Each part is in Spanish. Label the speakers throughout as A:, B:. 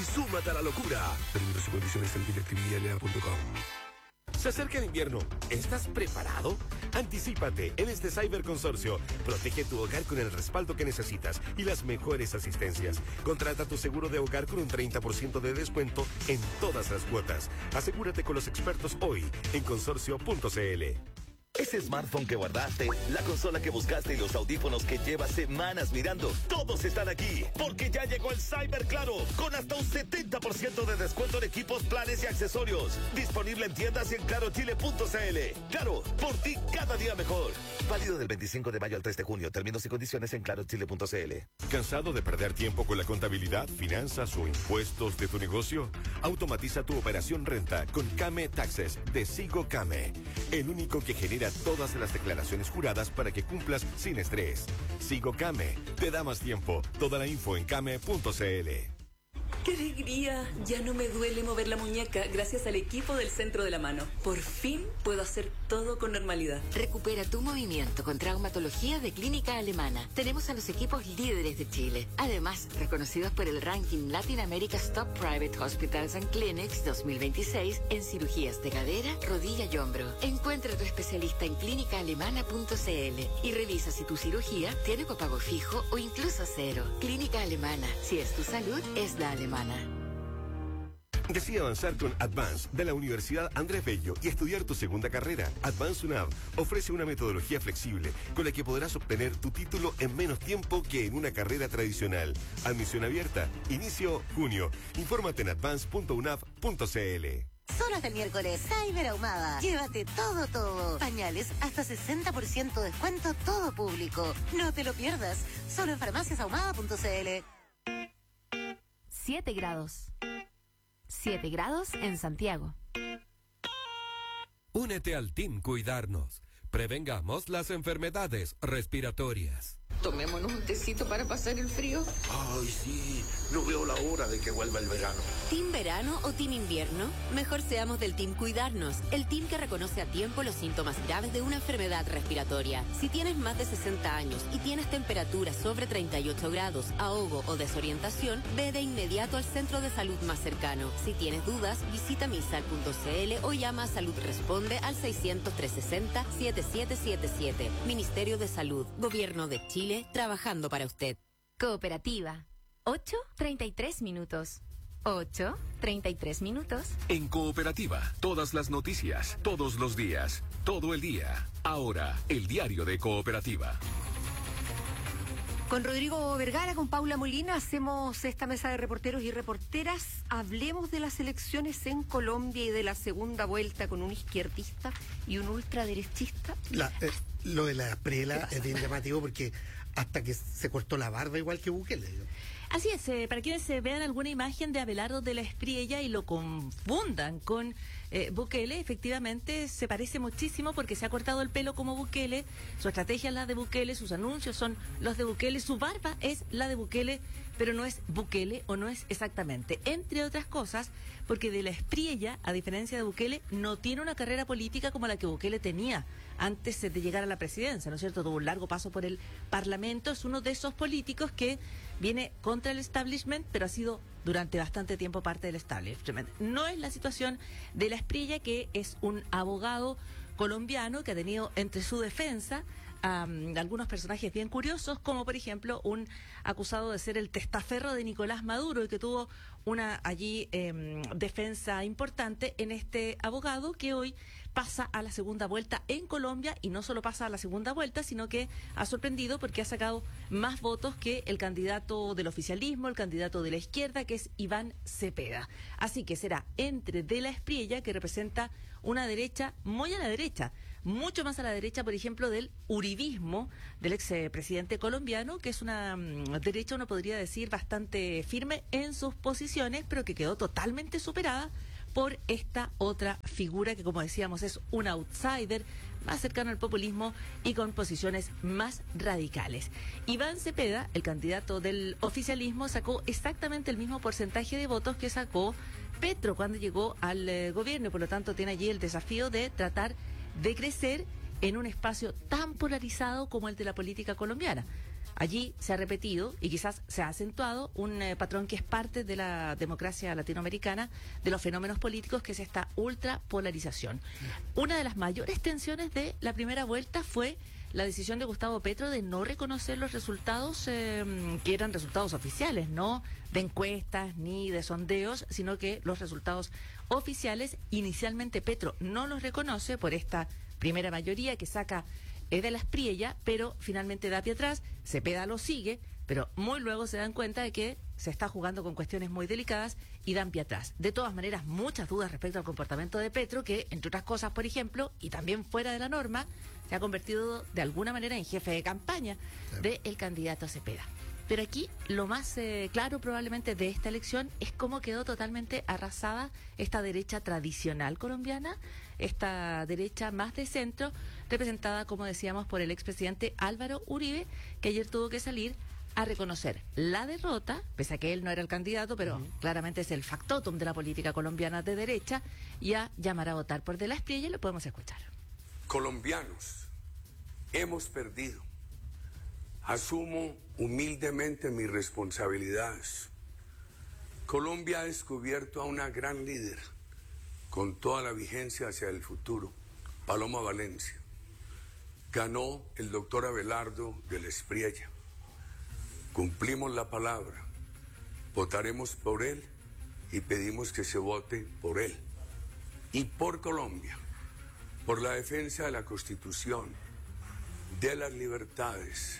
A: súmate a la locura. Términos y condiciones en DirecTVLA.com. Se acerca el invierno. ¿Estás preparado? Anticípate en este Cyberconsorcio. Protege tu hogar con el respaldo que necesitas y las mejores asistencias. Contrata tu seguro de hogar con un 30% de descuento en todas las cuotas. Asegúrate con los expertos hoy en consorcio.cl.
B: Ese smartphone que guardaste, la consola que buscaste y los audífonos que llevas semanas mirando, todos están aquí, porque ya llegó el Cyber Claro, con hasta un 70% de descuento en equipos, planes y accesorios. Disponible en tiendas y en clarochile.cl. Claro, por ti cada día mejor. Válido del 25 de mayo al 3 de junio. Términos y condiciones en clarochile.cl.
C: ¿Cansado de perder tiempo con la contabilidad, finanzas o impuestos de tu negocio? Automatiza tu operación renta con Kame Taxes de Sigo Kame, el único que genera todas las declaraciones juradas para que cumplas sin estrés. Sigo Kame, te da más tiempo. Toda la info en kame.cl.
D: ¡Qué alegría! Ya no me duele mover la muñeca gracias al equipo del Centro de la Mano. Por fin puedo hacer todo con normalidad.
E: Recupera tu movimiento con traumatología de Clínica Alemana. Tenemos a los equipos líderes de Chile. Además, reconocidos por el ranking Latin America's Top Private Hospitals and Clinics 2026 en cirugías de cadera, rodilla y hombro. Encuentra a tu especialista en clínicaalemana.cl y revisa si tu cirugía tiene copago fijo o incluso cero. Clínica Alemana. Si es tu salud, es la alemana.
C: Decide avanzar con Advance de la Universidad Andrés Bello y estudiar tu segunda carrera. Advance UNAV ofrece una metodología flexible con la que podrás obtener tu título en menos tiempo que en una carrera tradicional. Admisión abierta. Inicio junio. Infórmate en advance.unav.cl.
F: Solo hasta el miércoles, Cyber Ahumada. Llévate todo. Pañales hasta 60% descuento todo público. No te lo pierdas. Solo en farmaciasahumada.cl.
G: 7 grados. 7 grados en Santiago.
H: Únete al Team Cuidarnos. Prevengamos las enfermedades respiratorias.
I: Tomémonos un tecito para pasar el frío.
A: Ay, sí, no veo la hora de que vuelva el verano.
J: ¿Team verano o team invierno? Mejor seamos del Team Cuidarnos, el team que reconoce a tiempo los síntomas graves de una enfermedad respiratoria. Si tienes más de 60 años y tienes temperatura sobre 38 grados, ahogo o desorientación, ve de inmediato al centro de salud más cercano. Si tienes dudas, visita misal.cl o llama a Salud Responde al 600-360-7777. Ministerio de Salud, Gobierno de Chile, trabajando para usted.
G: Cooperativa. 8:33 minutos. 8:33 minutos.
K: En Cooperativa, todas las noticias, todos los días, todo el día. Ahora, el diario de Cooperativa.
L: Con Rodrigo Vergara, con Paula Molina, hacemos esta mesa de reporteros y reporteras. Hablemos de las elecciones en Colombia y de la segunda vuelta con un izquierdista y un ultraderechista.
M: Lo de la Prela es bien llamativo porque hasta que se cortó la barba igual que Bukele.
N: Así es, para quienes se vean alguna imagen de Abelardo de la Espriella y lo confundan con Bukele, efectivamente se parece muchísimo porque se ha cortado el pelo como Bukele, su estrategia es la de Bukele, sus anuncios son los de Bukele, su barba es la de Bukele, pero no es Bukele o no es exactamente, entre otras cosas, porque de la Espriella, a diferencia de Bukele, no tiene una carrera política como la que Bukele tenía antes de llegar a la presidencia, ¿no es cierto? Tuvo un largo paso por el Parlamento, es uno de esos políticos que viene contra el establishment, pero ha sido durante bastante tiempo parte del establishment. No es la situación de la Espriella, que es un abogado colombiano que ha tenido entre su defensa algunos personajes bien curiosos, como por ejemplo un acusado de ser el testaferro de Nicolás Maduro y que tuvo una allí defensa importante en este abogado que hoy pasa a la segunda vuelta en Colombia, y no solo pasa a la segunda vuelta, sino que ha sorprendido porque ha sacado más votos que el candidato del oficialismo, el candidato de la izquierda, que es Iván Cepeda. Así que será entre De la Espriella, que representa una derecha muy a la derecha, mucho más a la derecha, por ejemplo, del uribismo del expresidente colombiano, que es una derecha, uno podría decir, bastante firme en sus posiciones, pero que quedó totalmente superada por esta otra figura que, como decíamos, es un outsider más cercano al populismo y con posiciones más radicales. Iván Cepeda, el candidato del oficialismo, sacó exactamente el mismo porcentaje de votos que sacó Petro cuando llegó al gobierno, y por lo tanto tiene allí el desafío de tratar de crecer en un espacio tan polarizado como el de la política colombiana. allí se ha repetido y quizás se ha acentuado un patrón que es parte de la democracia latinoamericana, de los fenómenos políticos, que es esta ultrapolarización. Una de las mayores tensiones de la primera vuelta fue la decisión de Gustavo Petro de no reconocer los resultados que eran resultados oficiales, no de encuestas ni de sondeos, sino que los resultados oficiales. Inicialmente Petro no los reconoce por esta primera mayoría que saca de la Espriella, pero finalmente da pie atrás. Cepeda lo sigue, pero muy luego se dan cuenta de que se está jugando con cuestiones muy delicadas y dan pie atrás. De todas maneras, muchas dudas respecto al comportamiento de Petro, que, entre otras cosas, por ejemplo, y también fuera de la norma, se ha convertido de alguna manera en jefe de campaña del candidato Cepeda. Pero aquí lo más claro probablemente de esta elección es cómo quedó totalmente arrasada esta derecha tradicional colombiana, esta derecha más de centro, representada, como decíamos, por el expresidente Álvaro Uribe, que ayer tuvo que salir a reconocer la derrota, pese a que él no era el candidato, pero claramente es el factotum de la política colombiana de derecha, y a llamar a votar por De la Espriella, y lo podemos escuchar.
O: Colombianos, hemos perdido. Asumo humildemente mis responsabilidades. Colombia ha descubierto a una gran líder con toda la vigencia hacia el futuro, Paloma Valencia. Ganó el doctor Abelardo de la Espriella. Cumplimos la palabra, votaremos por él y pedimos que se vote por él y por Colombia, por la defensa de la Constitución, de las libertades.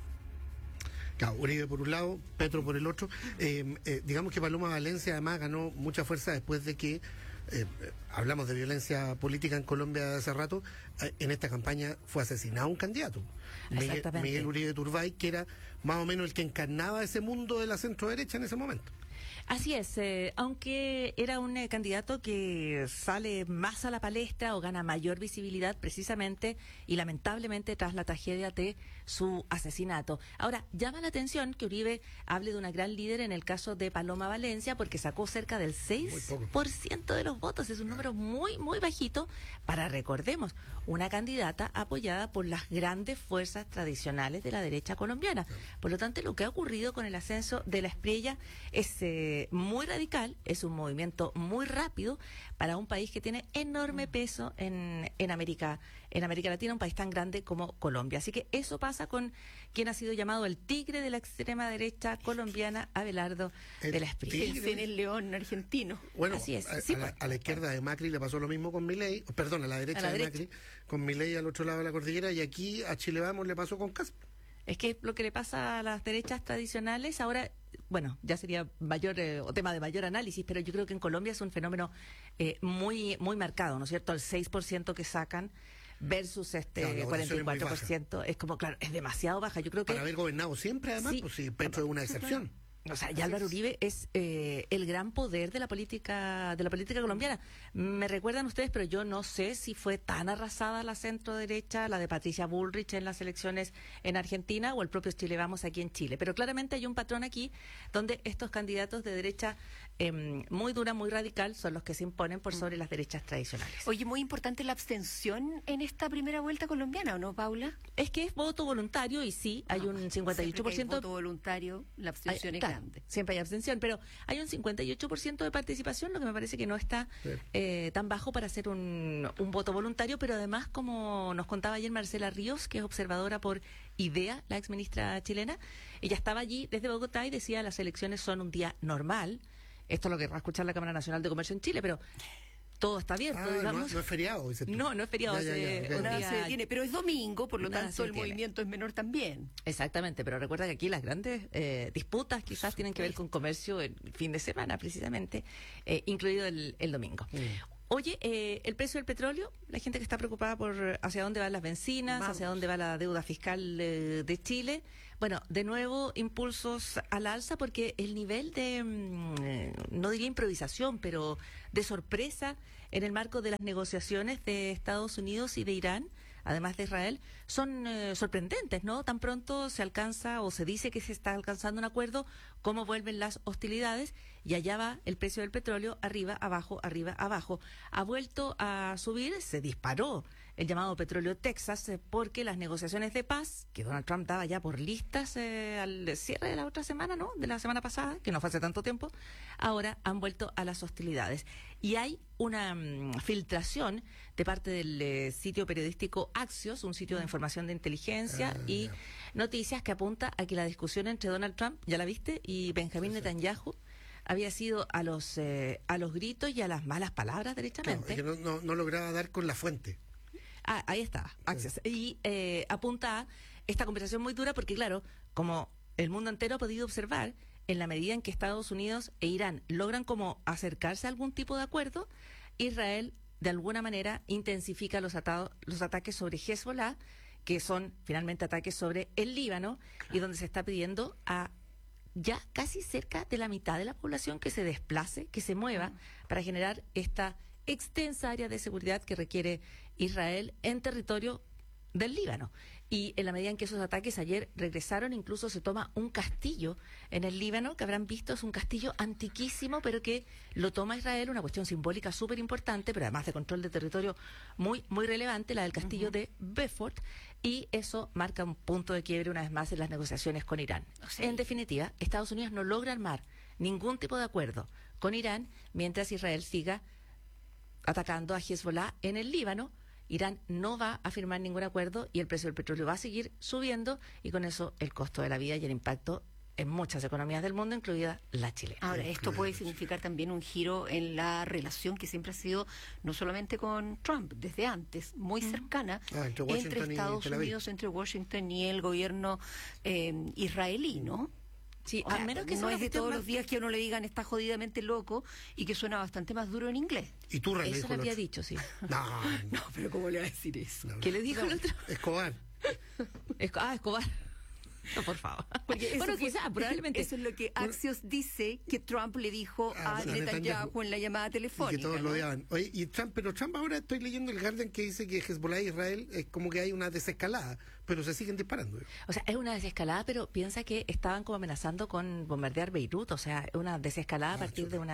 M: Claro, Uribe por un lado, Petro por el otro. Digamos que Paloma Valencia además ganó mucha fuerza después de que hablamos de violencia política en Colombia hace rato. En esta campaña fue asesinado un candidato, Miguel Uribe Turbay, que era más o menos el que encarnaba ese mundo de la centro derecha en ese momento.
N: Así es, aunque era un candidato que sale más a la palestra o gana mayor visibilidad precisamente y lamentablemente tras la tragedia de su asesinato. Ahora, llama la atención que Uribe hable de una gran líder en el caso de Paloma Valencia, porque sacó cerca del 6% de los votos. Es un número muy, muy bajito para, recordemos, una candidata apoyada por las grandes fuerzas tradicionales de la derecha colombiana. Por lo tanto, lo que ha ocurrido con el ascenso de la Espriella es muy radical, es un movimiento muy rápido para un país que tiene enorme peso en América Latina, un país tan grande como Colombia. Así que eso pasa con quien ha sido llamado el tigre de la extrema derecha colombiana, Abelardo de la Espriella.
L: El el león argentino.
M: Bueno,
L: así es.
M: A la izquierda de Macri le pasó lo mismo con Milei, perdón, a la derecha de Macri, con Milei al otro lado de la cordillera, y aquí a Chile Vamos le pasó con Kast.
N: Es que lo que le pasa a las derechas tradicionales ahora, bueno, ya sería mayor o tema de mayor análisis, pero yo creo que en Colombia es un fenómeno muy muy marcado, ¿no es cierto? El 6% que sacan versus 44% es como, claro, es demasiado baja. Yo creo que
M: para haber gobernado siempre, además, pues sí, Petro es una excepción.
N: Claro. O sea, ya Álvaro Uribe es el gran poder de la política colombiana. Me recuerdan ustedes, pero yo no sé si fue tan arrasada la centro derecha, la de Patricia Bullrich en las elecciones en Argentina, o el propio Chile Vamos aquí en Chile. Pero claramente hay un patrón aquí donde estos candidatos de derecha muy dura, muy radical, son los que se imponen por sobre las derechas tradicionales.
L: Oye, muy importante la abstención en esta primera vuelta colombiana, ¿o no, Paula?
N: Es que es voto voluntario y sí, hay un 58%.
L: De voto voluntario, la abstención es grande.
N: Siempre hay abstención, pero hay un 58% de participación, lo que me parece que no está tan bajo para hacer un voto voluntario, pero además, como nos contaba ayer Marcela Ríos, que es observadora por IDEA, la exministra chilena, ella estaba allí desde Bogotá y decía: las elecciones son un día normal. Esto es lo que va a escuchar la Cámara Nacional de Comercio en Chile, pero todo está abierto, digamos.
M: No es feriado.
N: No es feriado.
L: Se detiene, pero es domingo, por lo tanto el movimiento es menor también.
N: Exactamente, pero recuerda que aquí las grandes disputas quizás tienen que ver con comercio el fin de semana, precisamente, incluido el domingo. Oye, el precio del petróleo, la gente que está preocupada por hacia dónde van las bencinas, hacia dónde va la deuda fiscal de Chile. Bueno, de nuevo impulsos al alza, porque el nivel de, no diría improvisación, pero de sorpresa en el marco de las negociaciones de Estados Unidos y de Irán, además de Israel, son sorprendentes, ¿no? Tan pronto se alcanza o se dice que se está alcanzando un acuerdo cómo vuelven las hostilidades, y allá va el precio del petróleo, arriba, abajo, arriba, abajo. Ha vuelto a subir, se disparó el llamado petróleo Texas, porque las negociaciones de paz, que Donald Trump daba ya por listas al cierre de la otra semana, ¿no? De la semana pasada, que no fue hace tanto tiempo, ahora han vuelto a las hostilidades. Y hay una filtración de parte del sitio periodístico Axios, un sitio de información de inteligencia y noticias, que apunta a que la discusión entre Donald Trump, ¿ya la viste?, y Benjamín Netanyahu había sido a los gritos y a las malas palabras, derechamente.
M: Claro, es que no lograba dar con la fuente.
N: Ahí está, Axios. Y apunta a esta conversación muy dura porque, claro, como el mundo entero ha podido observar, en la medida en que Estados Unidos e Irán logran como acercarse a algún tipo de acuerdo, Israel de alguna manera intensifica los ataques sobre Hezbollah, que son finalmente ataques sobre el Líbano, y donde se está pidiendo a ya casi cerca de la mitad de la población que se desplace, que se mueva, para generar esta extensa área de seguridad que requiere Israel en territorio del Líbano. Y en la medida en que esos ataques ayer regresaron, incluso se toma un castillo en el Líbano, que habrán visto, es un castillo antiquísimo, pero que lo toma Israel, una cuestión simbólica súper importante, pero además de control de territorio muy, muy relevante, la del castillo de Beaufort, y eso marca un punto de quiebre una vez más en las negociaciones con Irán. En definitiva, Estados Unidos no logra armar ningún tipo de acuerdo con Irán mientras Israel siga atacando a Hezbollah en el Líbano. Irán no va a firmar ningún acuerdo y el precio del petróleo va a seguir subiendo, y con eso el costo de la vida y el impacto en muchas economías del mundo, incluida la chilena.
L: Ahora, esto puede significar también un giro en la relación que siempre ha sido, no solamente con Trump, desde antes, muy cercana, entre Estados Unidos, entre Washington y el gobierno israelí, ¿no?
N: Sí, al menos que
L: no es de todos los días que a uno le digan está jodidamente loco, y que suena bastante más duro en inglés.
M: ¿Y tú, Ray,
N: eso le había dicho, sí.
M: No,
L: pero ¿cómo le va a decir eso?
N: ¿Qué le dijo el otro?
M: Escobar.
N: Escobar. No, por favor.
L: Porque
N: bueno, quizás, probablemente.
L: Eso es lo que Axios dice que Trump le dijo a Netanyahu en la llamada telefónica.
M: Y que todos lo odiaban. Oye, y Trump ahora, estoy leyendo el Guardian que dice que Hezbollah e Israel es como que hay una desescalada, pero se siguen disparando.
N: O sea, es una desescalada, pero piensa que estaban como amenazando con bombardear Beirut, o sea, una desescalada a partir de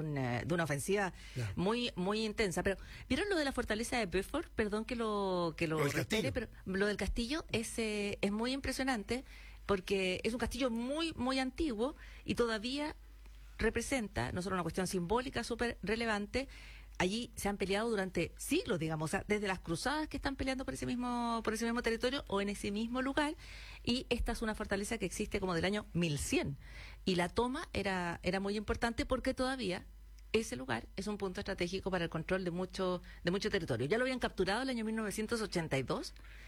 N: una ofensiva muy muy intensa. Pero ¿vieron lo de la fortaleza de Beaufort? Perdón que lo retere, pero lo del castillo es muy impresionante, porque es un castillo muy, muy antiguo y todavía representa no solo una cuestión simbólica súper relevante. Allí se han peleado durante siglos, digamos, o sea, desde las cruzadas que están peleando por ese mismo territorio o en ese mismo lugar, y esta es una fortaleza que existe como del año 1100, y la toma era muy importante porque todavía ese lugar es un punto estratégico para el control de mucho territorio. Ya lo habían capturado en el año 1982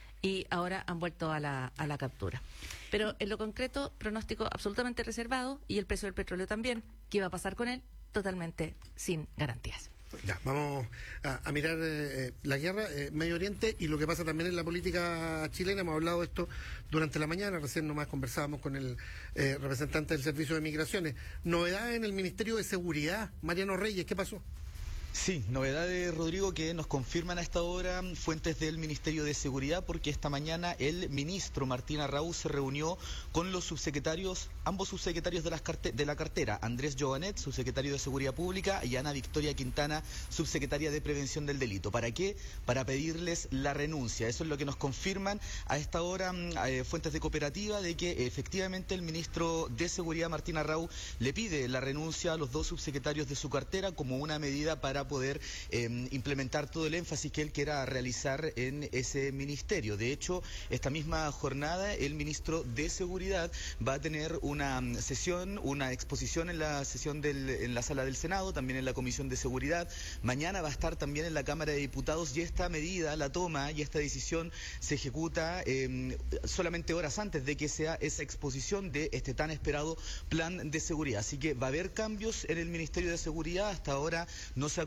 N: y ahora han vuelto a la captura. Pero en lo concreto, pronóstico absolutamente reservado, y el precio del petróleo también. ¿Qué va a pasar con él? Totalmente sin garantías.
M: Ya, vamos a mirar la guerra, Medio Oriente, y lo que pasa también en la política chilena. Hemos hablado de esto durante la mañana, recién nomás conversábamos con el representante del Servicio de Migraciones. Novedad en el Ministerio de Seguridad, Mariano Reyes, ¿qué pasó?
P: Sí, novedades, Rodrigo, que nos confirman a esta hora fuentes del Ministerio de Seguridad, porque esta mañana el ministro Martín Arrau se reunió con los subsecretarios, ambos subsecretarios de la cartera, Andrés Joanet, subsecretario de Seguridad Pública, y Ana Victoria Quintana, subsecretaria de Prevención del Delito. ¿Para qué? Para pedirles la renuncia. Eso es lo que nos confirman a esta hora fuentes de Cooperativa, de que efectivamente el ministro de Seguridad, Martín Arrau, le pide la renuncia a los dos subsecretarios de su cartera como una medida para poder implementar todo el énfasis que él quiera realizar en ese ministerio. De hecho, esta misma jornada el ministro de Seguridad va a tener una sesión, una exposición en la sesión en la sala del Senado, también en la Comisión de Seguridad. Mañana va a estar también en la Cámara de Diputados, y esta medida, la toma y esta decisión se ejecuta solamente horas antes de que sea esa exposición de este tan esperado plan de seguridad. Así que va a haber cambios en el Ministerio de Seguridad. Hasta ahora no se ha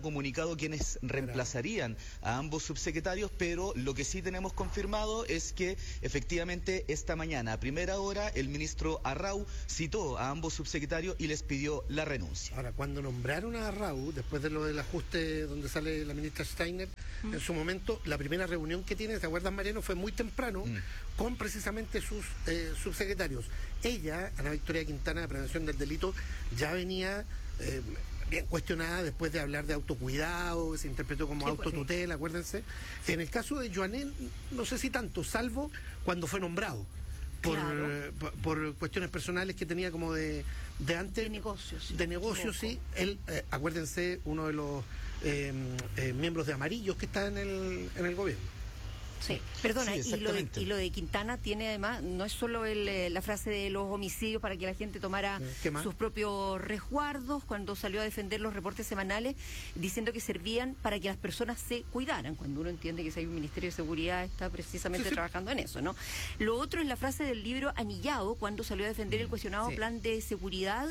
P: comunicado quiénes reemplazarían a ambos subsecretarios, pero lo que sí tenemos confirmado es que efectivamente esta mañana a primera hora el ministro Arrau citó a ambos subsecretarios y les pidió la renuncia.
M: Ahora, cuando nombraron a Arrau, después de lo del ajuste donde sale la ministra Steiner, en su momento, la primera reunión que tiene, ¿te acuerdas, Mariano? Fue muy temprano, con precisamente sus subsecretarios. Ella, Ana Victoria Quintana, de Prevención del Delito, ya venía bien cuestionada después de hablar de autocuidado, se interpretó como autotutela, acuérdense. En el caso de Joanet, no sé si tanto, salvo cuando fue nombrado. Por cuestiones personales que tenía como de antes. De negocios. De negocios, sí. Él, acuérdense, uno de los miembros de Amarillos que está en el gobierno.
L: Sí, perdona, y lo de Quintana tiene además, no es solo la frase de los homicidios para que la gente tomara sus propios resguardos, cuando salió a defender los reportes semanales, diciendo que servían para que las personas se cuidaran, cuando uno entiende que si hay un Ministerio de Seguridad está precisamente trabajando en eso, ¿no? Lo otro es la frase del libro Anillado, cuando salió a defender el cuestionado plan de seguridad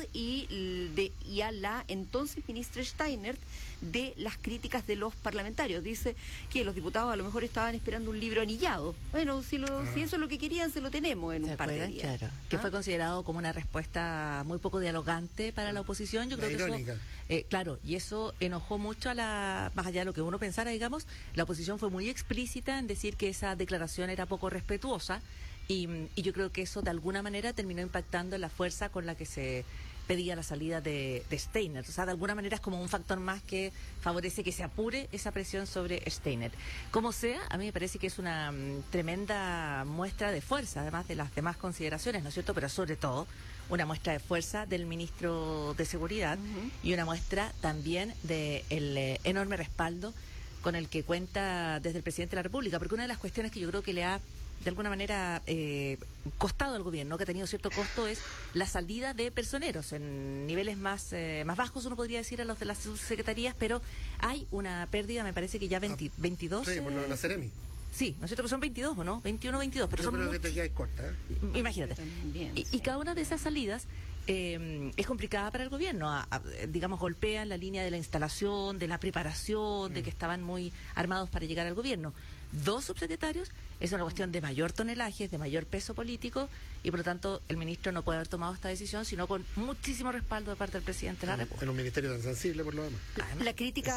L: y a la entonces ministra Steiner de las críticas de los parlamentarios. Dice que los diputados a lo mejor estaban esperando un libro anillado. Bueno, si eso es lo que querían, se lo tenemos en un par de días.
N: Claro. Que fue considerado como una respuesta muy poco dialogante para la oposición. Yo creo que eso, claro, y eso enojó mucho más allá de lo que uno pensara, digamos, la oposición fue muy explícita en decir que esa declaración era poco respetuosa y yo creo que eso de alguna manera terminó impactando en la fuerza con la que se pedía la salida de Steiner. O sea, de alguna manera es como un factor más que favorece que se apure esa presión sobre Steiner. Como sea, a mí me parece que es una tremenda muestra de fuerza, además de las demás consideraciones, ¿no es cierto? Pero sobre todo, una muestra de fuerza del ministro de Seguridad y una muestra también del enorme respaldo con el que cuenta desde el presidente de la República, porque una de las cuestiones que yo creo que le ha de alguna manera costado al gobierno, que ha tenido cierto costo, es la salida de personeros en niveles más bajos, uno podría decir, a los de las subsecretarías, pero hay una pérdida, me parece que ya 22.
M: Sí, por lo de la Ceremi.
N: Sí, ¿no es cierto que son 22 o no? 21, 22, pero
M: yo
N: son
M: creo que te quedas corta,
N: Imagínate. Y cada una de esas salidas es complicada para el gobierno, digamos, golpean la línea de la instalación, de la preparación, de que estaban muy armados para llegar al gobierno. 2 subsecretarios es una cuestión de mayor tonelaje, de mayor peso político, y por lo tanto el ministro no puede haber tomado esta decisión sino con muchísimo respaldo de parte del presidente de la República.
M: En un ministerio tan sensible por lo demás.
L: La crítica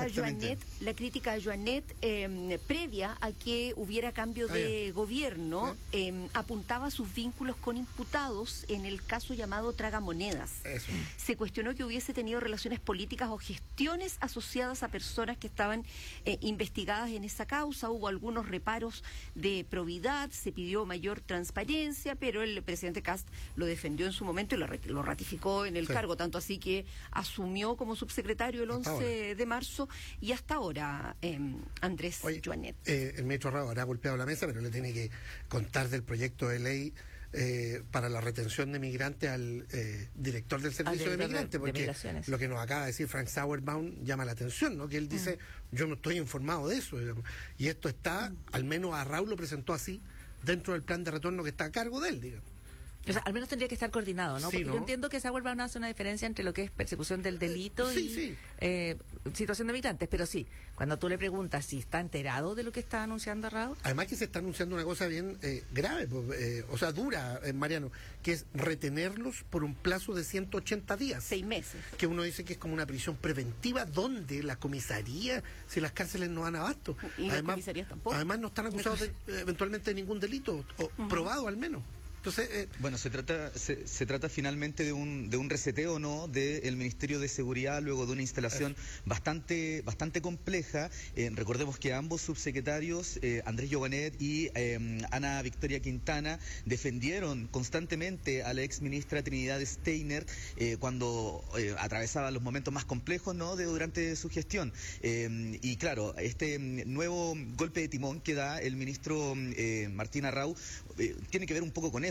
L: a Joanet previa a que hubiera cambio de gobierno apuntaba a sus vínculos con imputados en el caso llamado Tragamonedas. Se cuestionó que hubiese tenido relaciones políticas o gestiones asociadas a personas que estaban investigadas en esa causa. Hubo algunos reparos de probidad, se pidió mayor transparencia, pero el presidente Kast lo defendió en su momento y lo ratificó en el cargo, tanto así que asumió como subsecretario el 11 de marzo y hasta ahora Andrés Joanet.
M: El ministro Arrau habrá golpeado la mesa, pero le tiene que contar del proyecto de ley para la retención de migrantes al director del servicio de migrantes, porque lo que nos acaba de decir Frank Sauerbaum llama la atención, ¿no? Que él dice, yo no estoy informado de eso, digamos. Y esto está, al menos Arrau lo presentó así, dentro del plan de retorno que está a cargo de él, digamos.
N: O sea, al menos tendría que estar coordinado, ¿no?
M: Sí,
N: porque yo entiendo que Sauerbaum hace una diferencia entre lo que es persecución del delito y situación de migrantes, pero sí, cuando tú le preguntas si está enterado de lo que está anunciando Arrau.
M: Además que se está anunciando una cosa bien grave, o sea, dura, Mariano, que es retenerlos por un plazo de 180 días.
L: 6 meses.
M: Que uno dice que es como una prisión preventiva donde la comisaría, si las cárceles no dan abasto.
L: Y las comisarías tampoco.
M: Además no están acusados eventualmente de ningún delito, o probado al menos. Entonces,
P: bueno, se trata finalmente de un reseteo, ¿no?, del Ministerio de Seguridad luego de una instalación bastante compleja. Recordemos que ambos subsecretarios, Andrés Joanet y Ana Victoria Quintana, defendieron constantemente a la ex ministra Trinidad Steiner cuando atravesaba los momentos más complejos, ¿no?, durante su gestión. Y claro, este nuevo golpe de timón que da el ministro Martín Arrau tiene que ver un poco con eso.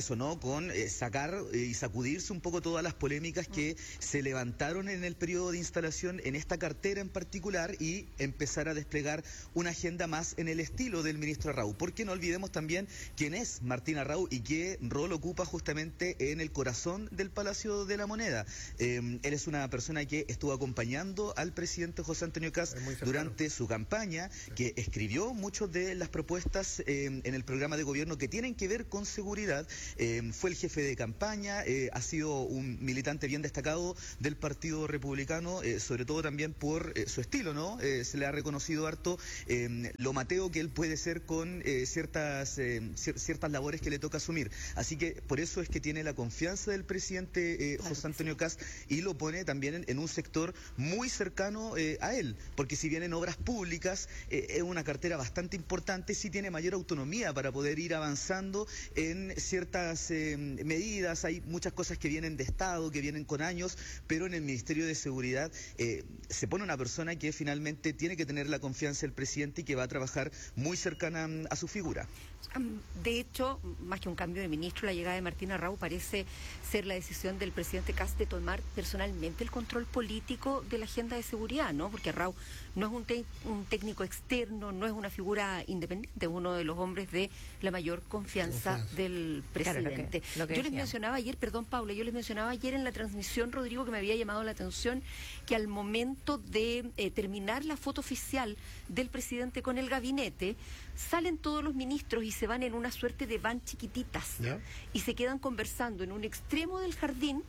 P: eso, ¿no? Con sacar y sacudirse un poco todas las polémicas que se levantaron en el periodo de instalación en esta cartera en particular y empezar a desplegar una agenda más en el estilo del ministro Arrau. Porque no olvidemos también quién es Martín Arrau y qué rol ocupa justamente en el corazón del Palacio de la Moneda. Él es una persona que estuvo acompañando al presidente José Antonio Kast durante su campaña, que escribió muchas de las propuestas en el programa de gobierno que tienen que ver con seguridad. Fue el jefe de campaña, ha sido un militante bien destacado del Partido Republicano, sobre todo también por su estilo, ¿no? Se le ha reconocido harto lo mateo que él puede ser con ciertas labores que le toca asumir. Así que por eso es que tiene la confianza del presidente José Antonio Kast y lo pone también en un sector muy cercano a él, porque si bien en obras públicas es una cartera bastante importante, sí tiene mayor autonomía para poder ir avanzando en ciertas medidas. Hay muchas cosas que vienen de Estado, que vienen con años, pero en el Ministerio de Seguridad se pone una persona que finalmente tiene que tener la confianza del presidente y que va a trabajar muy cercana a su figura.
L: De hecho, más que un cambio de ministro, la llegada de Martín Arrau parece ser la decisión del presidente Kast de tomar personalmente el control político de la agenda de seguridad, ¿no? Porque Arrau no es un técnico externo, no es una figura independiente, es uno de los hombres de la mayor confianza del presidente. Claro, yo les mencionaba ayer, perdón Paula, yo les mencionaba ayer en la transmisión, Rodrigo, que me había llamado la atención que al momento de terminar la foto oficial del presidente con el gabinete, salen todos los ministros y se van en una suerte de van chiquititas, ¿ya? Y se quedan conversando en un extremo del jardín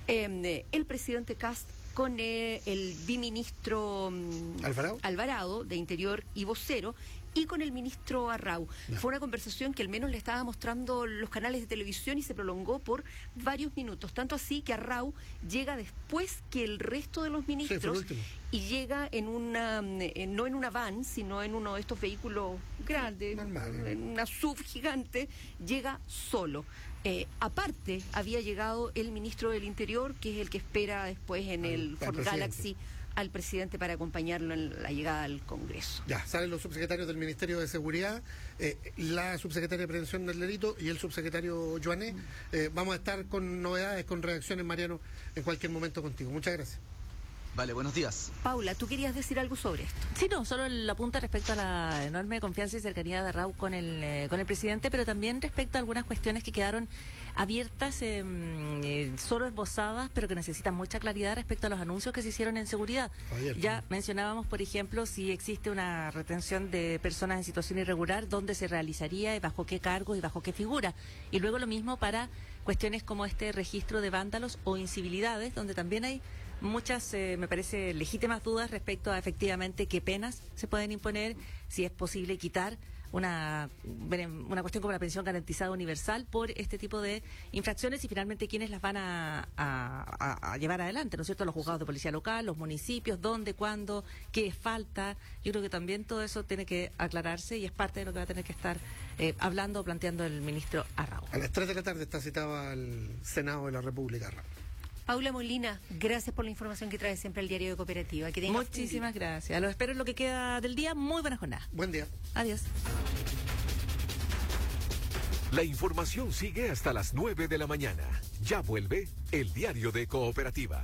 L: el presidente Kast con el biministro Alvarado, de Interior y vocero, y con el ministro Arrau. No. Fue una conversación que al menos le estaba mostrando los canales de televisión y se prolongó por varios minutos, tanto así que Arrau llega después que el resto de los ministros, sí, y llega en una, no en una van, sino en uno de estos vehículos grandes, en una SUV gigante, llega solo. Aparte, había llegado el ministro del Interior, que es el que espera después en el Ford Galaxy al presidente para acompañarlo en la llegada al Congreso.
M: Ya, salen los subsecretarios del Ministerio de Seguridad, la subsecretaria de Prevención del Delito y el subsecretario Joané. Vamos a estar con novedades, con reacciones, Mariano, en cualquier momento contigo. Muchas gracias.
P: Vale, buenos días.
L: Paula, ¿tú querías decir algo sobre esto?
N: Sí, no, solo la punta respecto a la enorme confianza y cercanía de Arrau con el presidente, pero también respecto a algunas cuestiones que quedaron abiertas, solo esbozadas, pero que necesitan mucha claridad respecto a los anuncios que se hicieron en seguridad. Ya mencionábamos, por ejemplo, si existe una retención de personas en situación irregular, dónde se realizaría, y bajo qué cargos y bajo qué figura. Y luego lo mismo para cuestiones como este registro de vándalos o incivilidades, donde también hay muchas, me parece, legítimas dudas respecto a efectivamente qué penas se pueden imponer, si es posible quitar una cuestión como la pensión garantizada universal por este tipo de infracciones y finalmente quiénes las van a llevar adelante, ¿no es cierto? Los juzgados de policía local, los municipios, dónde, cuándo, qué falta. Yo creo que también todo eso tiene que aclararse y es parte de lo que va a tener que estar hablando o planteando el ministro Arrau.
M: A las 3 de la tarde está citado al Senado de la República, Arrau.
L: Paula Molina, gracias por la información que trae siempre el Diario de Cooperativa.
N: Muchísimas gracias. Los espero en lo que queda del día. Muy buena jornada.
M: Buen día.
N: Adiós.
K: La información sigue hasta las 9 de la mañana. Ya vuelve el Diario de Cooperativa.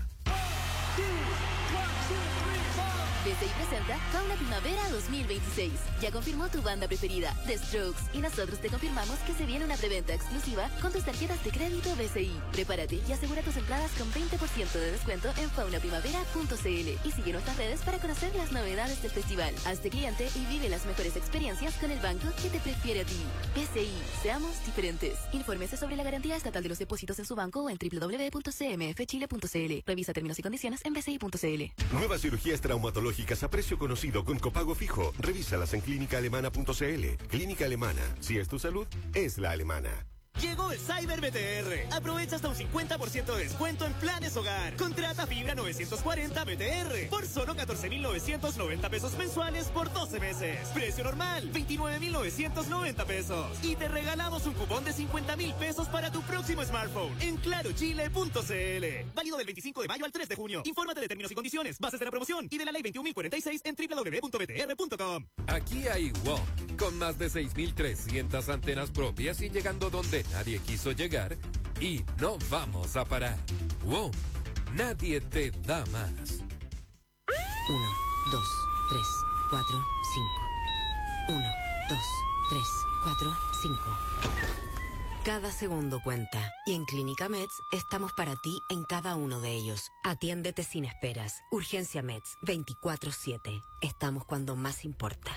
Q: BCI presenta Fauna Primavera 2026. Ya confirmó tu banda preferida, The Strokes, y nosotros te confirmamos que se viene una preventa exclusiva con tus tarjetas de crédito BCI. Prepárate y asegura tus entradas con 20% de descuento en faunaprimavera.cl y sigue nuestras redes para conocer las novedades del festival. Hazte cliente y vive las mejores experiencias con el banco que te prefiere a ti. BCI, seamos diferentes. Infórmese sobre la garantía estatal de los depósitos en su banco o en www.cmfchile.cl. Revisa términos y condiciones en bci.cl.
C: Nuevas cirugías traumatológicas a precio conocido con copago fijo. Revísalas en clínicaalemana.cl. Clínica Alemana. Si es tu salud, es la alemana.
R: Llegó el Cyber BTR. Aprovecha hasta un 50% de descuento en planes hogar. Contrata fibra 940 BTR por solo 14,990 pesos mensuales por 12 meses. Precio normal, 29,990 pesos. Y te regalamos un cupón de 50,000 pesos para tu próximo smartphone en clarochile.cl. Válido del 25 de mayo al 3 de junio. Infórmate de términos y condiciones, bases de la promoción y de la ley 21.046 en www.btr.com.
H: Aquí hay WOM, con más de 6,300 antenas propias y llegando donde nadie quiso llegar y no vamos a parar. WOM, nadie te da más.
J: 1, 2, 3, 4, 5. 1, 2, 3, 4, 5. Cada segundo cuenta y en Clínica Meds estamos para ti en cada uno de ellos. Atiéndete sin esperas. Urgencia Meds 24/7. Estamos cuando más importa.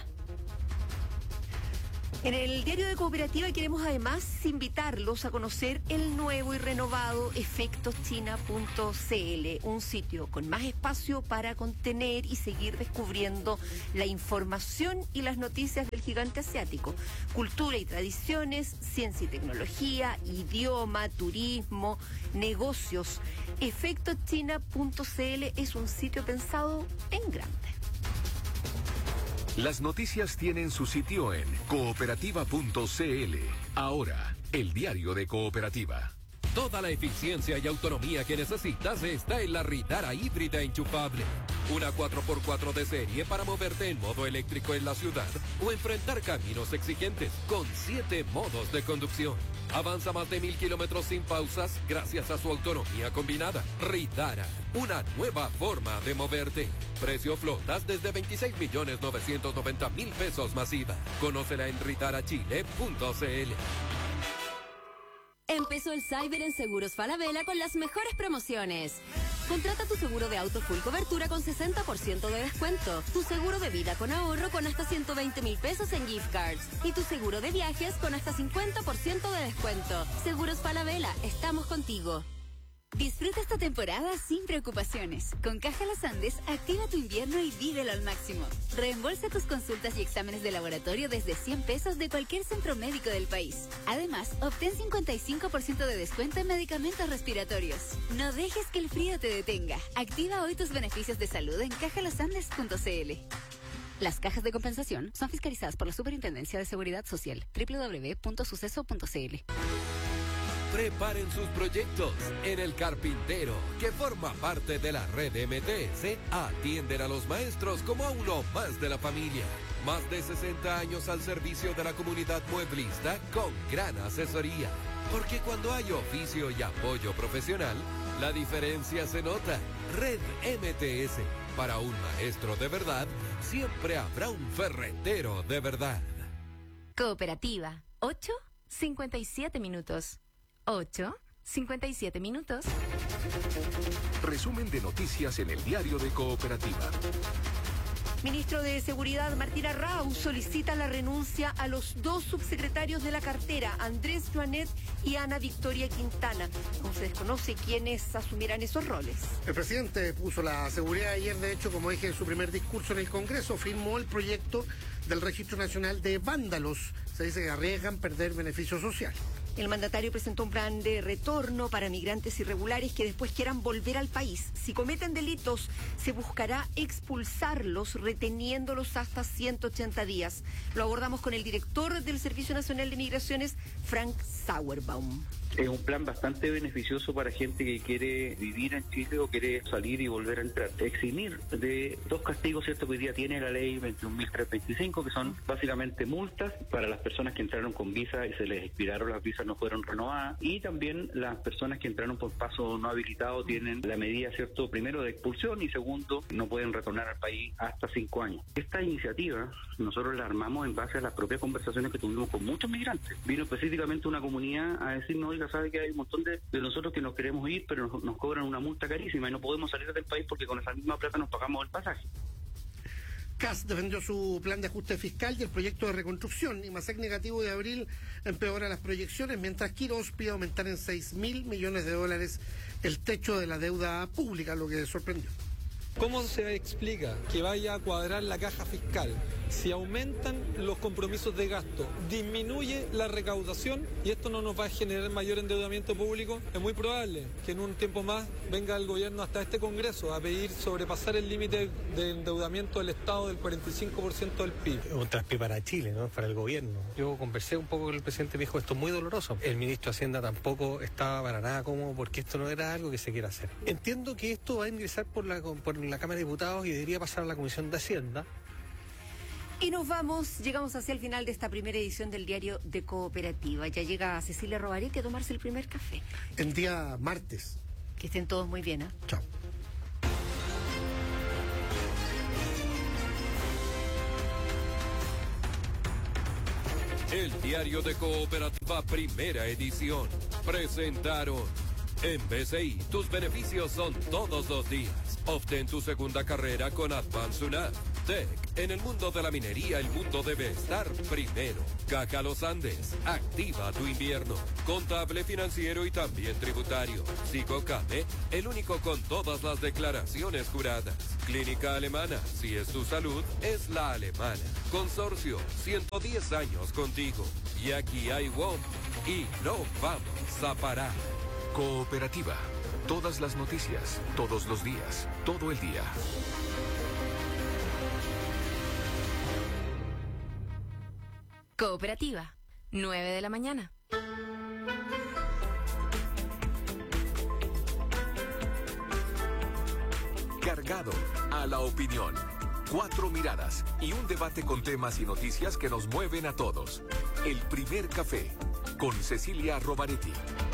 L: En el diario de Cooperativa queremos además invitarlos a conocer el nuevo y renovado efectoschina.cl, un sitio con más espacio para contener y seguir descubriendo la información y las noticias del gigante asiático. Cultura y tradiciones, ciencia y tecnología, idioma, turismo, negocios. Efectoschina.cl es un sitio pensado en grande.
K: Las noticias tienen su sitio en cooperativa.cl. Ahora, el diario de Cooperativa.
H: Toda la eficiencia y autonomía que necesitas está en la Ritara híbrida enchufable. Una 4x4 de serie para moverte en modo eléctrico en la ciudad o enfrentar caminos exigentes con 7 modos de conducción. Avanza más de 1000 kilómetros sin pausas gracias a su autonomía combinada. Ritara, una nueva forma de moverte. Precio flotas desde 26.990.000 pesos masiva. Conócela en ritarachile.cl.
J: Empezó el Cyber en Seguros Falabella con las mejores promociones. Contrata tu seguro de auto full cobertura con 60% de descuento, tu seguro de vida con ahorro con hasta 120.000 pesos en gift cards y tu seguro de viajes con hasta 50% de descuento. Seguros Falabella, estamos contigo.
Q: Disfruta esta temporada sin preocupaciones. Con Caja Los Andes, activa tu invierno y vívelo al máximo. Reembolsa tus consultas y exámenes de laboratorio desde 100 pesos de cualquier centro médico del país. Además, obtén 55% de descuento en medicamentos respiratorios. No dejes que el frío te detenga. Activa hoy tus beneficios de salud en cajalosandes.cl. Las cajas de compensación son fiscalizadas por la Superintendencia de Seguridad Social. www.suceso.cl.
H: Preparen sus proyectos en El Carpintero, que forma parte de la red MTS. Atienden a los maestros como a uno más de la familia. Más de 60 años al servicio de la comunidad mueblista con gran asesoría. Porque cuando hay oficio y apoyo profesional, la diferencia se nota. Red MTS. Para un maestro de verdad, siempre habrá un ferretero de verdad.
G: Cooperativa. 8:57 minutos. 8:57 minutos.
K: Resumen de noticias en el diario de Cooperativa.
L: Ministro de Seguridad Martín Arrau solicita la renuncia a los 2 subsecretarios de la cartera, Andrés Joanet y Ana Victoria Quintana. Aún se desconoce quiénes asumirán esos roles.
M: El presidente puso la seguridad ayer, de hecho, como dije en su primer discurso en el Congreso, firmó el proyecto del Registro Nacional de Vándalos. Se dice que arriesgan perder beneficios sociales.
L: El mandatario presentó un plan de retorno para migrantes irregulares que después quieran volver al país. Si cometen delitos, se buscará expulsarlos, reteniéndolos hasta 180 días. Lo abordamos con el director del Servicio Nacional de Migraciones, Frank Sauerbaum.
S: Es un plan bastante beneficioso para gente que quiere vivir en Chile o quiere salir y volver a entrar. Eximir de 2 castigos, ¿cierto?, que hoy día tiene la ley 21.325, que son básicamente multas para las personas que entraron con visa y se les expiraron las visas, no fueron renovadas, y también las personas que entraron por paso no habilitado tienen la medida, ¿cierto?, primero de expulsión y segundo, no pueden retornar al país hasta 5 años. Esta iniciativa nosotros la armamos en base a las propias conversaciones que tuvimos con muchos migrantes. Vino específicamente una comunidad a decirnos, oiga, sabe que hay un montón de nosotros que nos queremos ir, pero nos cobran una multa carísima y no podemos salir del país porque con esa misma plata nos pagamos el pasaje.
M: CAS defendió su plan de ajuste fiscal y el proyecto de reconstrucción. IMASEC negativo de abril empeora las proyecciones, mientras Quirós pide aumentar en $6.000 millones el techo de la deuda pública, lo que sorprendió.
T: ¿Cómo se explica que vaya a cuadrar la caja fiscal si aumentan los compromisos de gasto, disminuye la recaudación y esto no nos va a generar mayor endeudamiento público? Es muy probable que en un tiempo más venga el gobierno hasta este Congreso a pedir sobrepasar el límite de endeudamiento del Estado del 45% del PIB.
U: Un traspié para Chile, ¿no?, para el gobierno. Yo conversé un poco con el presidente, me dijo esto es muy doloroso. El ministro de Hacienda tampoco estaba para nada cómodo porque esto no era algo que se quiera hacer. Entiendo que esto va a ingresar por la Cámara de Diputados y debería pasar a la Comisión de Hacienda.
L: Y llegamos hacia el final de esta primera edición del Diario de Cooperativa. Ya llega Cecilia Robarete a tomarse el primer café.
M: El día martes.
L: Que estén todos muy bien, ¿eh?
M: Chao.
H: El Diario de Cooperativa, primera edición. Presentaron. En BCI, tus beneficios son todos los días. Obtén tu segunda carrera con Advance UNAV. Tech, en el mundo de la minería, el mundo debe estar primero. Caja Los Andes, activa tu invierno. Contable, financiero y también tributario. Psicocame, el único con todas las declaraciones juradas. Clínica Alemana, si es tu salud, es la alemana. Consorcio, 110 años contigo. Y aquí hay WOM. Y no vamos a parar.
K: Cooperativa. Todas las noticias, todos los días, todo el día.
G: Cooperativa, 9 de la mañana.
K: Cargado a la opinión. 4 miradas y un debate con temas y noticias que nos mueven a todos. El primer café con Cecilia Robaretti.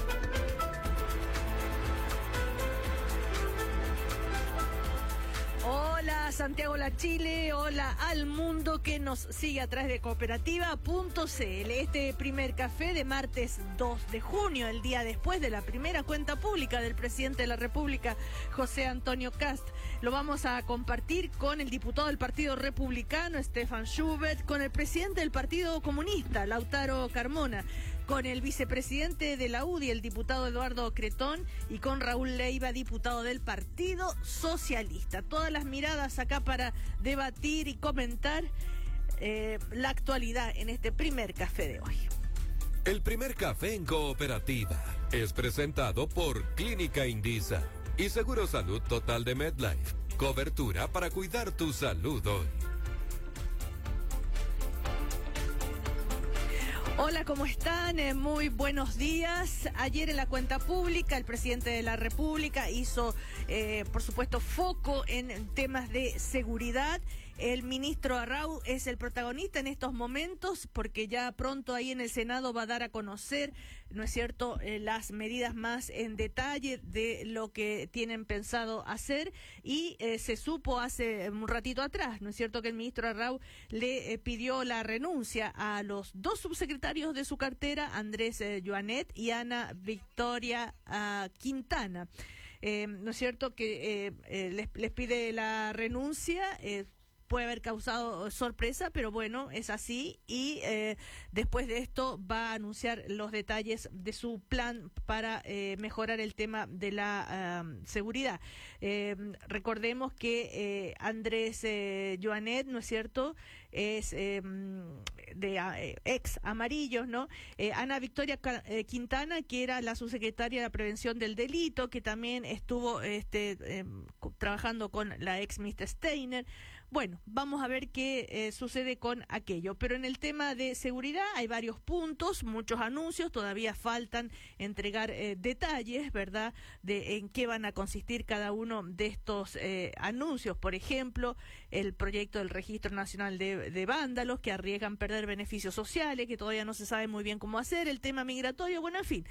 B: Hola Santiago La Chile, hola al mundo que nos sigue a través de cooperativa.cl. Este primer café de martes 2 de junio, el día después de la primera cuenta pública del presidente de la República, José Antonio Kast. Lo vamos a compartir con el diputado del Partido Republicano, Stefan Schubert, con el presidente del Partido Comunista, Lautaro Carmona, con el vicepresidente de la UDI, el diputado Eduardo Cretón, y con Raúl Leiva, diputado del Partido Socialista. Todas las miradas acá para debatir y comentar la actualidad en este primer café de hoy.
H: El primer café en Cooperativa es presentado por Clínica Indisa y Seguro Salud Total de MedLife. Cobertura para cuidar tu salud hoy.
B: Hola, ¿cómo están? Muy buenos días. Ayer en la cuenta pública, el presidente de la República hizo, por supuesto, foco en temas de seguridad. El ministro Arrau es el protagonista en estos momentos porque ya pronto ahí en el Senado va a dar a conocer, ¿no es cierto?, las medidas más en detalle de lo que tienen pensado hacer y se supo hace un ratito atrás, ¿no es cierto?, que el ministro Arrau le pidió la renuncia a los 2 subsecretarios de su cartera, Andrés Joanet y Ana Victoria Quintana. ¿No es cierto?, que les pide la renuncia. Puede haber causado sorpresa, pero bueno, es así. Y después de esto va a anunciar los detalles de su plan para mejorar el tema de la seguridad. Recordemos que Andrés Joanet, ¿no es cierto?, es de ex Amarillos, ¿no? Ana Victoria Quintana, que era la subsecretaria de Prevención del Delito, que también estuvo trabajando con la ex ministra Steiner. Bueno, vamos a ver qué sucede con aquello. Pero en el tema de seguridad hay varios puntos, muchos anuncios, todavía faltan entregar detalles, ¿verdad?, de en qué van a consistir cada uno de estos anuncios. Por ejemplo, el proyecto del Registro Nacional de Vándalos, que arriesgan perder beneficios sociales, que todavía no se sabe muy bien cómo hacer, el tema migratorio, bueno, en fin.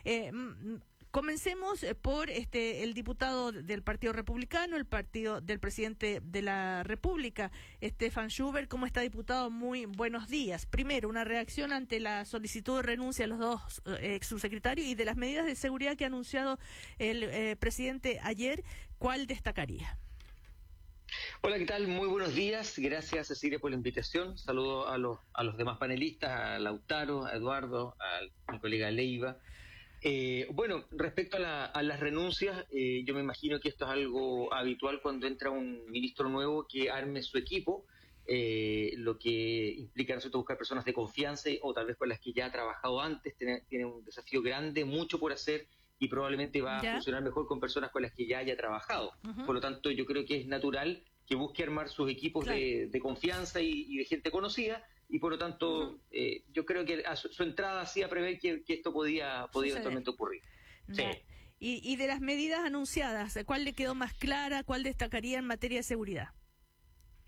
B: Comencemos por el diputado del Partido Republicano, el partido del presidente de la República, Stefan Schubert. ¿Cómo está, diputado? Muy buenos días. Primero, una reacción ante la solicitud de renuncia de los 2 ex subsecretarios y de las medidas de seguridad que ha anunciado el presidente ayer. ¿Cuál destacaría?
V: Hola, ¿qué tal? Muy buenos días. Gracias, Cecilia, por la invitación. Saludo a los demás panelistas, a Lautaro, a Eduardo, a mi colega Leiva. Bueno, respecto a las renuncias, yo me imagino que esto es algo habitual cuando entra un ministro nuevo que arme su equipo, lo que implica, ¿no es cierto?, buscar personas de confianza o tal vez con las que ya ha trabajado antes. Tiene un desafío grande, mucho por hacer y probablemente va a funcionar mejor con personas con las que ya haya trabajado. Por lo tanto, yo creo que es natural que busque armar sus equipos de confianza y de gente conocida. Y por lo tanto, yo creo que a su entrada hacía prever que esto podía eventualmente ocurrir. Sí.
B: Y de las medidas anunciadas, ¿cuál le quedó más clara? ¿Cuál destacaría en materia de seguridad?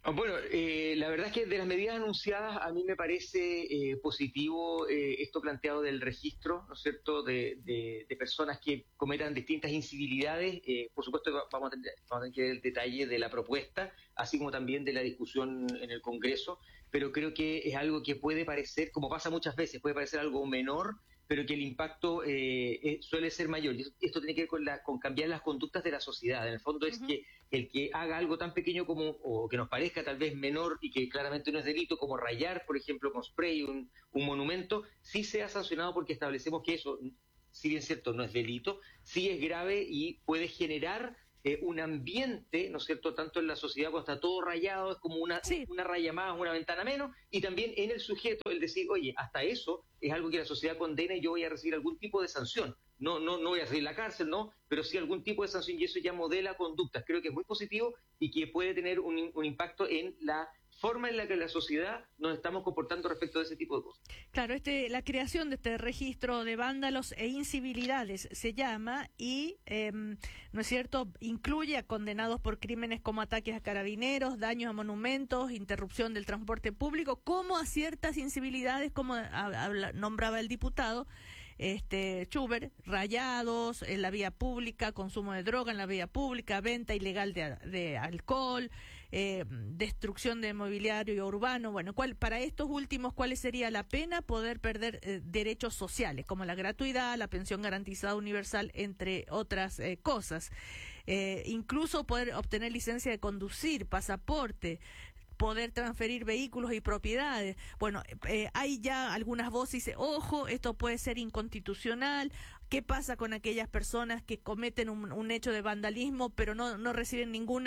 V: Bueno, la verdad es que de las medidas anunciadas a mí me parece positivo esto planteado del registro, ¿no es cierto?, de personas que cometan distintas incivilidades. Por supuesto vamos a tener que ver el detalle de la propuesta, así como también de la discusión en el Congreso, pero creo que es algo que puede parecer, como pasa muchas veces, puede parecer algo menor, pero que el impacto suele ser mayor. Y esto tiene que ver con cambiar las conductas de la sociedad. En el fondo es que el que haga algo tan pequeño como, o que nos parezca tal vez menor y que claramente no es delito, como rayar, por ejemplo, con spray un monumento, sí sea sancionado, porque establecemos que eso, si bien es cierto, no es delito, sí es grave y puede generar un ambiente, ¿no es cierto?, tanto en la sociedad cuando está todo rayado, es como una raya más, una ventana menos, y también en el sujeto el decir, oye, hasta eso es algo que la sociedad condena y yo voy a recibir algún tipo de sanción. No voy a recibir la cárcel, no, pero sí algún tipo de sanción, y eso ya modela conductas. Creo que es muy positivo y que puede tener un impacto en la forma en la que la sociedad nos estamos comportando respecto de ese tipo de cosas.
B: Claro, la creación de este registro de vándalos e incivilidades se llama y, ¿no es cierto?, incluye a condenados por crímenes como ataques a carabineros, daños a monumentos, interrupción del transporte público, como a ciertas incivilidades, como nombraba el diputado Schubert, rayados en la vía pública, consumo de droga en la vía pública, venta ilegal de alcohol, destrucción de mobiliario urbano. Bueno, para estos últimos, ¿cuál sería la pena? Poder perder derechos sociales, como la gratuidad, la pensión garantizada universal, entre otras cosas. Incluso poder obtener licencia de conducir, pasaporte, poder transferir vehículos y propiedades. Bueno, hay ya algunas voces que dicen, ojo, esto puede ser inconstitucional. ¿Qué pasa con aquellas personas que cometen un hecho de vandalismo pero no reciben ningún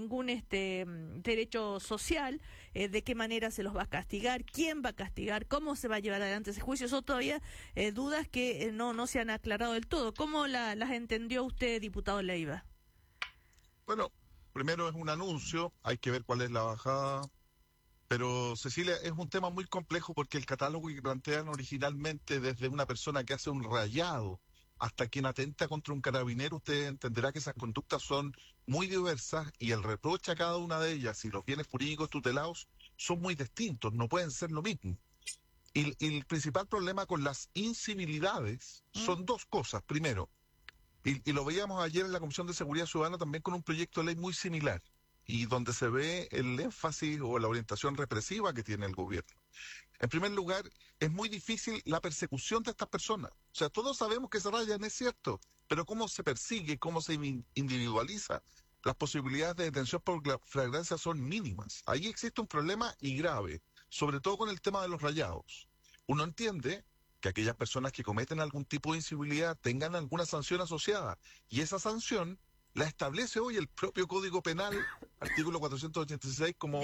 B: derecho social? ¿De qué manera se los va a castigar? ¿Quién va a castigar? ¿Cómo se va a llevar adelante ese juicio? Son todavía dudas que no se han aclarado del todo. ¿Cómo las entendió usted, diputado Leiva?
D: Bueno, primero es un anuncio, hay que ver cuál es la bajada, pero Cecilia, es un tema muy complejo porque el catálogo que plantean originalmente, desde una persona que hace un rayado hasta quien atenta contra un carabinero, usted entenderá que esas conductas son muy diversas y el reproche a cada una de ellas y los bienes jurídicos tutelados son muy distintos, no pueden ser lo mismo. Y el principal problema con las incivilidades son dos cosas. Primero, y lo veíamos ayer en la Comisión de Seguridad Ciudadana también con un proyecto de ley muy similar, y donde se ve el énfasis o la orientación represiva que tiene el gobierno. En primer lugar, es muy difícil la persecución de estas personas. O sea, todos sabemos que se rayan, es cierto, pero cómo se persigue, cómo se individualiza, las posibilidades de detención por la flagrancia son mínimas. Ahí existe un problema y grave, sobre todo con el tema de los rayados. Uno entiende que aquellas personas que cometen algún tipo de incivilidad tengan alguna sanción asociada, y esa sanción la establece hoy el propio Código Penal, artículo 486, como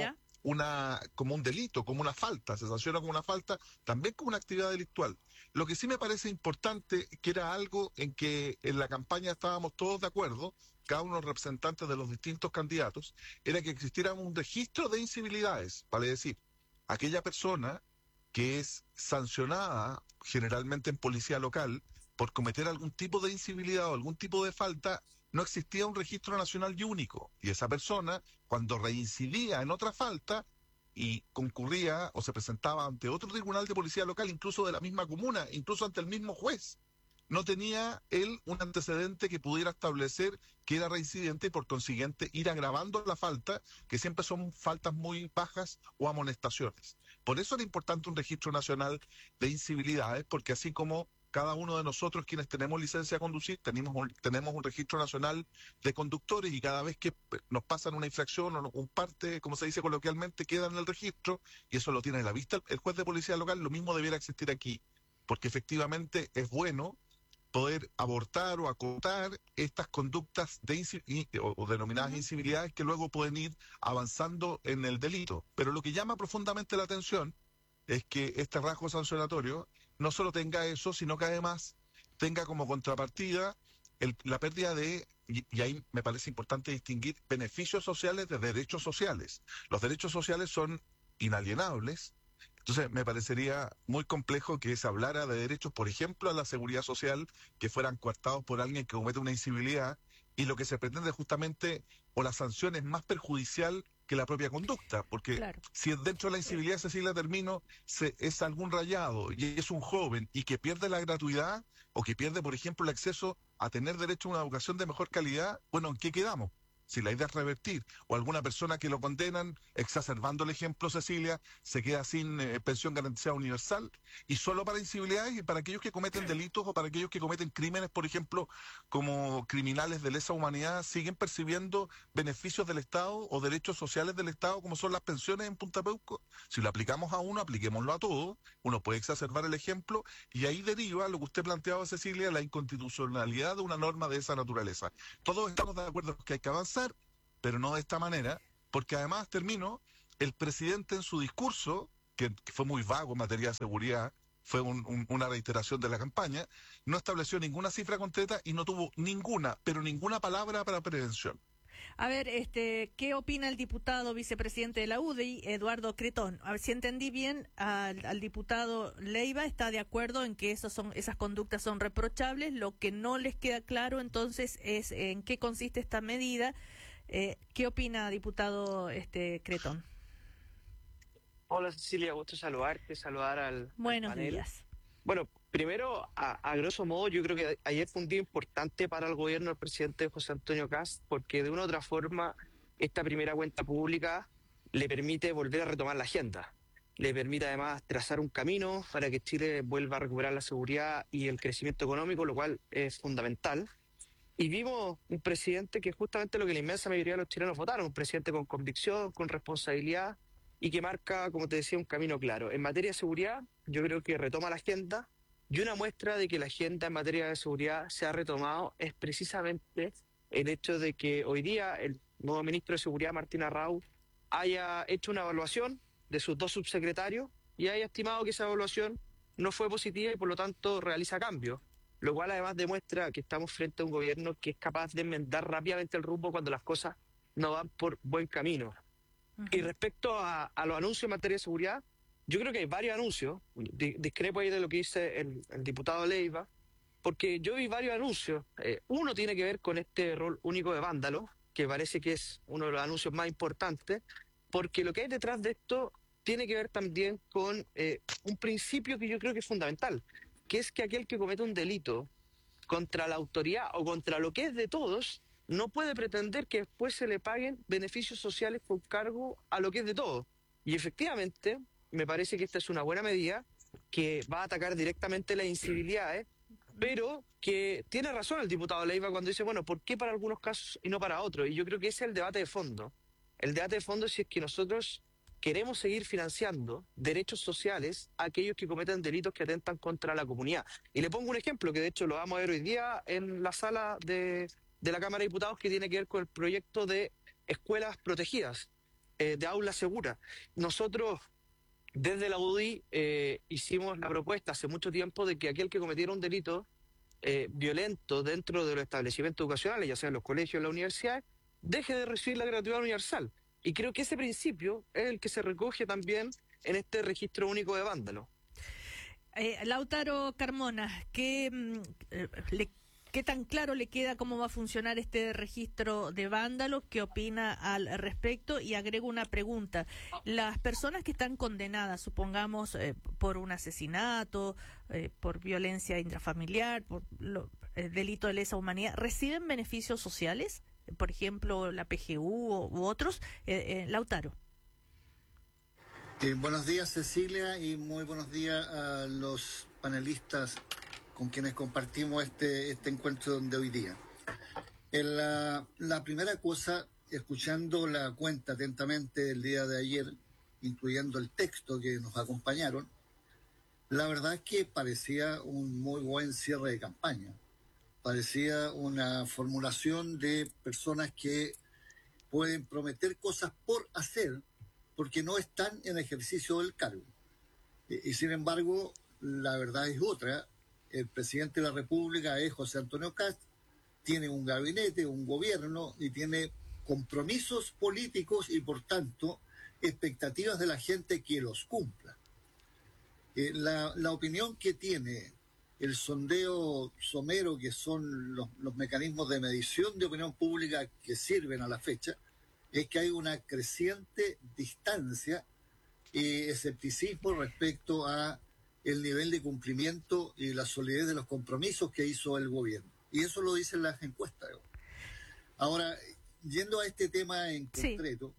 D: un delito, como una falta, se sanciona como una falta, también como una actividad delictual. Lo que sí me parece importante, que era algo en que en la campaña estábamos todos de acuerdo, cada uno de los representantes de los distintos candidatos, era que existiera un registro de incivilidades, vale decir, aquella persona que es sancionada generalmente en policía local por cometer algún tipo de incivilidad o algún tipo de falta, no existía un registro nacional y único. Y esa persona, cuando reincidía en otra falta y concurría o se presentaba ante otro tribunal de policía local, incluso de la misma comuna, incluso ante el mismo juez, no tenía él un antecedente que pudiera establecer que era reincidente y por consiguiente ir agravando la falta, que siempre son faltas muy bajas o amonestaciones. Por eso era importante un registro nacional de incivilidades, porque así como cada uno de nosotros quienes tenemos licencia de conducir, tenemos un registro nacional de conductores, y cada vez que nos pasan una infracción o un parte, como se dice coloquialmente, queda en el registro, y eso lo tiene a la vista el juez de policía local. Lo mismo debiera existir aquí, porque efectivamente es bueno poder abortar o acotar estas conductas o denominadas incivilidades que luego pueden ir avanzando en el delito. Pero lo que llama profundamente la atención es que este rasgo sancionatorio no solo tenga eso, sino que además tenga como contrapartida la pérdida de, y ahí me parece importante distinguir, beneficios sociales de derechos sociales. Los derechos sociales son inalienables. Entonces, me parecería muy complejo que se hablara de derechos, por ejemplo, a la seguridad social, que fueran coartados por alguien que comete una incivilidad, y lo que se pretende justamente, o la sanción es más perjudicial que la propia conducta, porque si dentro de la incivilidad, Cecilia, termino, es algún rayado y es un joven y que pierde la gratuidad o que pierde, por ejemplo, el acceso a tener derecho a una educación de mejor calidad, bueno, ¿en qué quedamos? Si la idea es revertir, o alguna persona que lo condenan, exacerbando el ejemplo, Cecilia, se queda sin pensión garantizada universal, y solo para incivilidades y para aquellos que cometen delitos o para aquellos que cometen crímenes, por ejemplo, como criminales de lesa humanidad, siguen percibiendo beneficios del Estado o derechos sociales del Estado, como son las pensiones en Punta Peuco. Si lo aplicamos a uno, apliquémoslo a todos. Uno puede exacerbar el ejemplo, y ahí deriva lo que usted planteaba, Cecilia, la inconstitucionalidad de una norma de esa naturaleza. Todos estamos de acuerdo que hay que avanzar, pero no de esta manera, porque además, el presidente en su discurso, que fue muy vago en materia de seguridad, fue una reiteración de la campaña, no estableció ninguna cifra concreta y no tuvo ninguna palabra para prevención.
B: A ver, ¿qué opina el diputado vicepresidente de la UDI, Eduardo Cretón? A ver si entendí bien, al diputado Leiva está de acuerdo en que esas conductas son reprochables. Lo que no les queda claro entonces es en qué consiste esta medida. ¿Qué opina, diputado Cretón?
E: Hola Cecilia, gusto saludarte, saludar al
B: Buenos
E: panel.
B: días.
E: Bueno, primero, a grosso modo, yo creo que ayer fue un día importante para el gobierno del presidente José Antonio Kast, porque de una u otra forma esta primera cuenta pública le permite volver a retomar la agenda. Le permite además trazar un camino para que Chile vuelva a recuperar la seguridad y el crecimiento económico, lo cual es fundamental. Y vimos un presidente que justamente lo que la inmensa mayoría de los chilenos votaron, un presidente con convicción, con responsabilidad y que marca, como te decía, un camino claro. En materia de seguridad, yo creo que retoma la agenda, y una muestra de que la agenda en materia de seguridad se ha retomado es precisamente el hecho de que hoy día el nuevo ministro de Seguridad, Martín Arrau, haya hecho una evaluación de sus dos subsecretarios y haya estimado que esa evaluación no fue positiva y por lo tanto realiza cambios, lo cual además demuestra que estamos frente a un gobierno que es capaz de enmendar rápidamente el rumbo cuando las cosas no van por buen camino. Y respecto a los anuncios en materia de seguridad, yo creo que hay varios anuncios. Discrepo ahí de lo que dice el diputado Leiva, porque yo vi varios anuncios. Uno tiene que ver con este rol único de vándalo, que parece que es uno de los anuncios más importantes, porque lo que hay detrás de esto tiene que ver también con un principio que yo creo que es fundamental, que es que aquel que comete un delito contra la autoridad o contra lo que es de todos, no puede pretender que después se le paguen beneficios sociales con cargo a lo que es de todos. Y efectivamente, me parece que esta es una buena medida que va a atacar directamente las incivilidades, pero que tiene razón el diputado Leiva cuando dice, bueno, ¿por qué para algunos casos y no para otros? Y yo creo que ese es el debate de fondo. El debate de fondo es si es que nosotros queremos seguir financiando derechos sociales a aquellos que cometen delitos que atentan contra la comunidad. Y le pongo un ejemplo que de hecho lo vamos a ver hoy día en la sala de la Cámara de Diputados, que tiene que ver con el proyecto de escuelas protegidas, de aulas seguras. Nosotros, desde la UDI, hicimos la propuesta hace mucho tiempo de que aquel que cometiera un delito violento dentro de los establecimientos educacionales, ya sea en los colegios o en las universidades, deje de recibir la gratuidad universal. Y creo que ese principio es el que se recoge también en este registro único de vándalos.
B: Lautaro Carmona, ¿qué tan claro le queda cómo va a funcionar este registro de vándalos? ¿Qué opina al respecto? Y agrego una pregunta. Las personas que están condenadas, supongamos, por un asesinato, por violencia intrafamiliar, por delito de lesa humanidad, ¿reciben beneficios sociales? Por ejemplo, la PGU u otros. Lautaro.
F: Buenos días, Cecilia, y muy buenos días a los panelistas con quienes compartimos este encuentro de hoy día. La primera cosa, escuchando la cuenta atentamente el día de ayer, incluyendo el texto que nos acompañaron, la verdad es que parecía un muy buen cierre de campaña. Parecía una formulación de personas que pueden prometer cosas por hacer porque no están en ejercicio del cargo. Y sin embargo, la verdad es otra. El presidente de la República es José Antonio Kast, tiene un gabinete, un gobierno y tiene compromisos políticos y, por tanto, expectativas de la gente que los cumpla. La opinión que tiene el sondeo somero, que son los mecanismos de medición de opinión pública que sirven a la fecha, es que hay una creciente distancia y escepticismo respecto a el nivel de cumplimiento y la solidez de los compromisos que hizo el gobierno. Y eso lo dicen las encuestas. Ahora, yendo a este tema en concreto,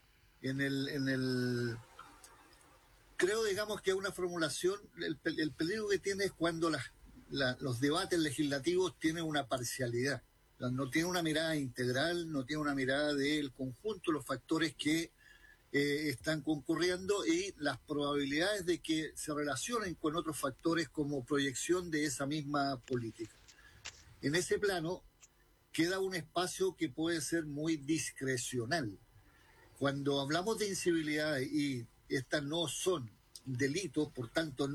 F: creo, digamos, que una formulación, el peligro que tiene es cuando los debates legislativos tienen una parcialidad. No tiene una mirada integral, no tiene una mirada del conjunto de los factores que están concurriendo y las probabilidades de que se relacionen con otros factores como proyección de esa misma política. En ese plano queda un espacio que puede ser muy discrecional. Cuando hablamos de incivilidad y estas no son delitos, por tanto